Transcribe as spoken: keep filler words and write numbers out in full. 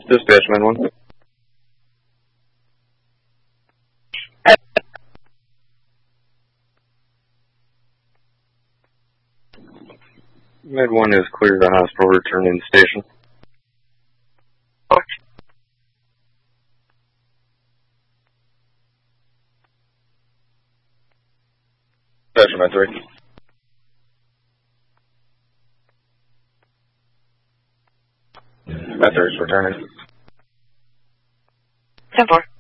Dispatch, Med one. Med one is clear to hospital, return in station. Dispatch, Med three. Med three is returning. ten four.